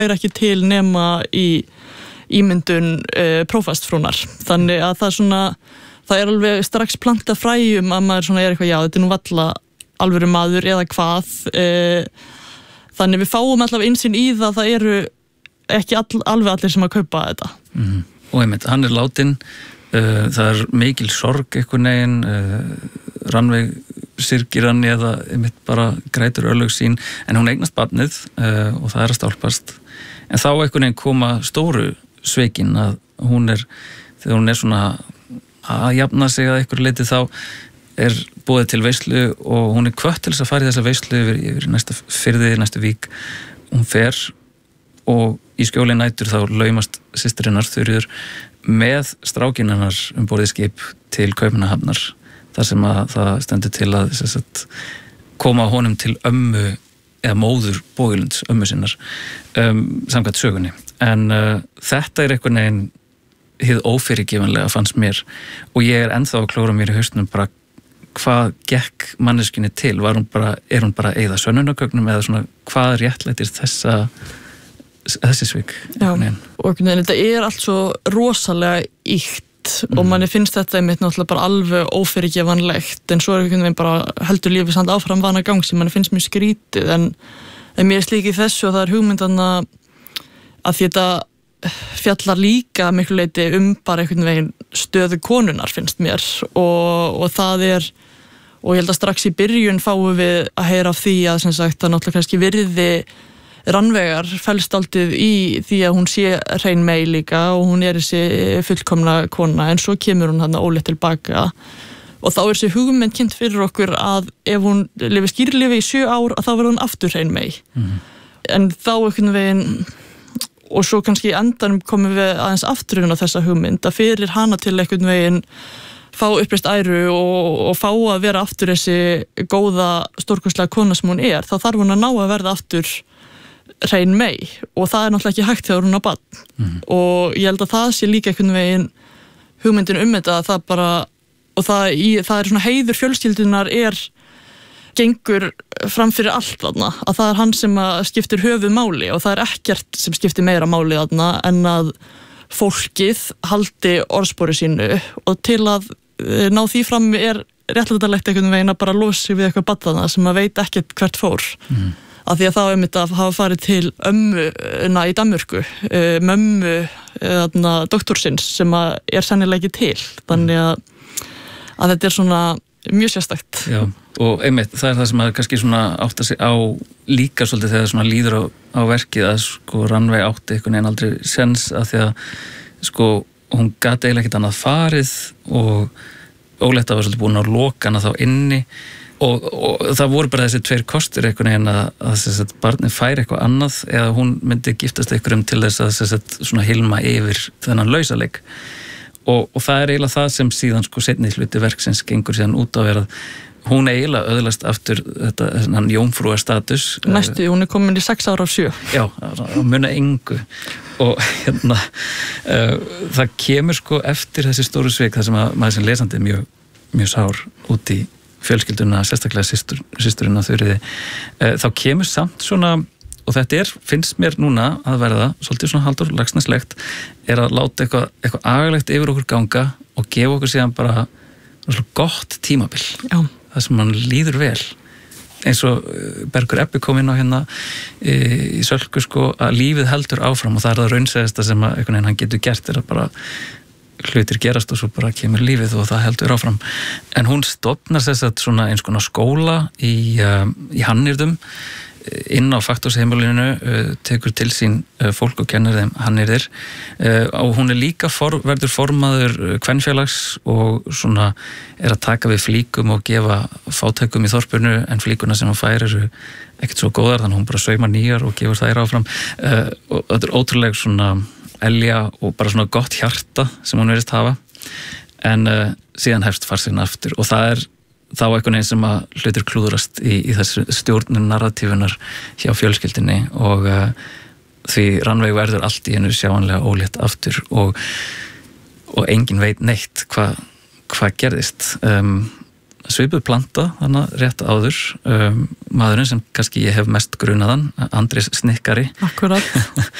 er ekki til nema í ímyndun prófastfrúnar. Þannig að það er alveg strax planta fræjum að maður svona eitthvað, já, þetta nú valla alvöru maður eða hvað. Þannig við fáum allavega innsýn í það eru ekki alveg allir sem að kaupa þetta. Og einmitt, hann látin, það mikil sorg einhvern veginn, Rannveig syrgir hann eða einmitt bara grætur örlög sín, en hún eignast barnið og það að stálpast. En þá einhvern veginn koma stóru sveikin að þegar hún svona að jafna sig að einhverju leyti þá boðið til veislu og hún hvött til þess að fara í þessa veislu yfir næsta firði, næstu vík. Hún fer og í skjóli nætur þá laumast systirinnar Þuríður með strákinn hennar borðið skip til Kaupmannahafnar þar sem að það stendur til að koma honum til ömmu eða móður Bógilunds, ömmu sinnar, samkvæmt sögunni. En þetta einhvern veginn hið ófyrirgefanlega fannst mér og ég ennþá að klóra mér í hausnum bara hvað gekk manneskjunni til, er hún bara að eyða sönnunargögnum eða svona hvað réttlætir þessi svik? Já, og þetta allt svo rosalega ýkt og manni finnst þetta einmitt náttúrulega bara alveg ófyrirgefanlegt en svo einhvern veginn bara heldur lífið samt áfram vana gang sem manni finnst mjög skrítið en mér slíkið þessu og það hugmyndan að því þetta fjallar líka miklu leyti bara einhvern veginn stöðu konunar finnst mér og það og ég held að strax í byrjun fáum við að heyra af því að sem sagt að náttúrulega kannski virði Rannveigar felst aldrei í því að hún sé hrein mey líka og hún þessi fullkomna kona en svo kemur hún þarna ólétt tilbaka og þá þessi hugmynd kynnt fyrir okkur að ef hún lifi skýrlifi í 7 ár að þá verður hún aftur hrein mey en þá einhvern veginn og svo kannski í endanum komum við aðeins aftur inn á þessa hugmynd að fyrir hana til einhvern veginn fá uppreist æru og fá að vera aftur þessi góða stórkostlega kona sem hún þá þarf hún að ná að verða aftur hrein mey og það náttúrulega ekki hægt þegar hún á barn og ég held að það sé líka einhvern veginn hugmyndin þetta að það bara og það svona heiður fjölskyldunar gengur fram fyrir allt þarna, að það hann sem skiptir höfuð máli og það ekkert sem skiptir meira máli þarna en að fólkið haldi orðspori sínu og til að ná því fram réttlætanlegt einhvern veginn að bara losi við eitthvað barn þarna sem veit ekkert hvert fór af því að það einmitt að hafa farið til ömmuna í Danmörku mömmu doktorsins sem sennilega ekki til þannig að þetta svona mjög sérstakt. Já, og einmitt það það sem að kannski svona átta sig á líka svolítið þegar svona líður á verkið að Rannveig átti einhvern veginn aldrei sens að því að hún gat eiginlega ekkert annað farið og Óletta var svolítið búin að loka hana þá inni og það voru bara þessi 2 kostir einhvern veginn að barnið færi eitthvað annað eða hún myndi giftast einhverjum til þess að svona hilma yfir þennan lausaleik og það eiginlega það sem síðan seinni hluti verksins gengur síðan út á að hún eiginlega öðlast aftur þetta jómfrúar status næstu, hún komin í 6 ára af 7 já, að muna engu og það kemur eftir þessi stóru svik það sem að maður sem lesandi mjög, mjög sár út í fjölskylduna, sérstaklega systurina Þuríði þá kemur samt svona og þetta finnst mér núna að verða svolítið svona Halldór Laxnesslegt að láta eitthvað agalegt yfir okkur ganga og gefa okkur síðan bara svona gott tímabil það sem mann líður vel eins og Bergur Ebbi kom inn á hérna í Sölku að lífið heldur áfram og það það raunsæðasta sem að einhvern veginn hann getur gert að bara hlutir gerast og svo bara kemur lífið og það heldur áfram en hún stofnar þess að svona eins konar skóla í Hannyrðum inn á Faktorsheimilinu tekur til sín fólk og kennir þeim hannyrðir og hún líka verður formaður kvenfélags og svona að taka við flíkum og gefa fátækum í þorpinu en flíkuna sem hún fær eru ekkert svo góðar þannig hún bara saumar nýjar og gefur þær áfram og þetta ótrúlega svona elja og bara svona gott hjarta sem hún verðist hafa en síðan hefst farsinn aftur og það þá einhvern veginn sem að hlutir klúðrast í þessu stjórnun narratífunar hjá fjölskyldinni og því Rannveig verður allt í einu sjáanlega ólétt aftur og enginn veit neitt hvað gerðist svipuð planta þannig rétt áður, maðurinn sem kannski ég hef mest grunaðan, Andrés Snikkari Akkurat